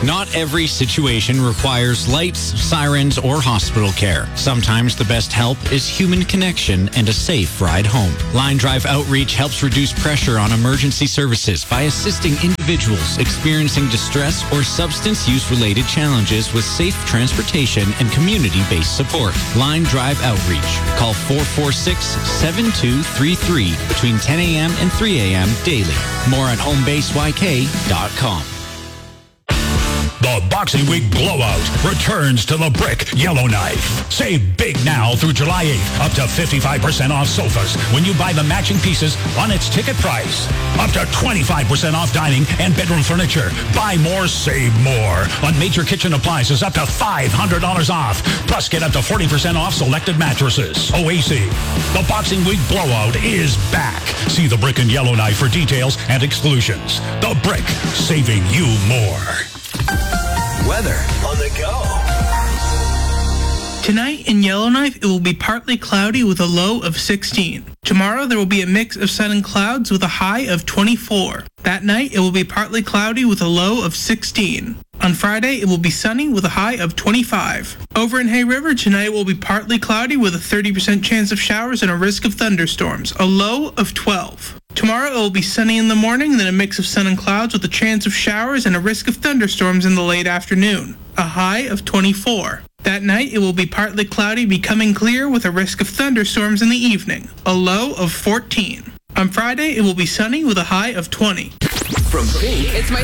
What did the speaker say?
Not every situation requires lights, sirens, or hospital care. Sometimes the best help is human connection and a safe ride home. Line Drive Outreach helps reduce pressure on emergency services by assisting individuals experiencing distress or substance use-related challenges with safe transportation and community-based support. Line Drive Outreach. Call 446-7233 between 10 a.m. and 3 a.m. daily. More at homebaseYK.com. The Boxing Week Blowout returns to the Brick Yellowknife. Save big now through July 8th. Up to 55% off sofas when you buy the matching pieces on its ticket price. Up to 25% off dining and bedroom furniture. Buy more, save more. On major kitchen appliances, up to $500 off. Plus, get up to 40% off selected mattresses. OAC. The Boxing Week Blowout is back. See the Brick and Yellowknife for details and exclusions. The Brick, saving you more. Weather on the go. Tonight in Yellowknife, it will be partly cloudy with a low of 16. Tomorrow, there will be a mix of sun and clouds with a high of 24. That night, it will be partly cloudy with a low of 16. On Friday, it will be sunny with a high of 25. Over in Hay River, tonight it will be partly cloudy with a 30% chance of showers and a risk of thunderstorms, a low of 12. Tomorrow, it will be sunny in the morning, then a mix of sun and clouds with a chance of showers and a risk of thunderstorms in the late afternoon, a high of 24. That night, it will be partly cloudy, becoming clear with a risk of thunderstorms in the evening, a low of 14. On Friday, it will be sunny with a high of 20. From Pink, It's my